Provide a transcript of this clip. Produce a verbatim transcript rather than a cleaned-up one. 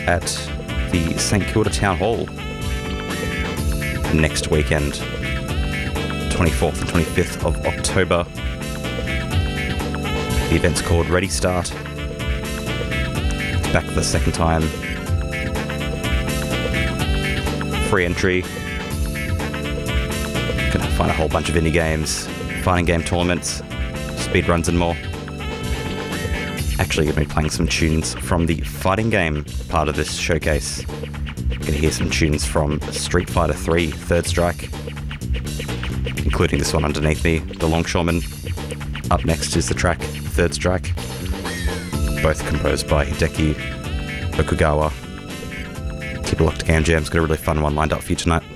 at the St Kilda Town Hall next weekend, twenty-fourth and twenty-fifth of October. The event's called Ready Start. It's back for the second time. Free entry. You can find a whole bunch of indie games, fighting game tournaments, speed runs and more. Actually, going to be playing some tunes from the fighting game part of this showcase. You're going to hear some tunes from Street Fighter three Third Strike, including this one underneath me, The Longshoreman. Up next is the track Third Strike, both composed by Hideki Okugawa. Keep it locked to Game Jam's got a really fun one lined up for you tonight.